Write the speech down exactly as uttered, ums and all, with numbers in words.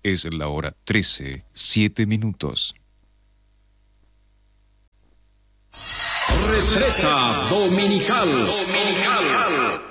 Es la hora trece, siete minutos. Receta Dominical. Dominical.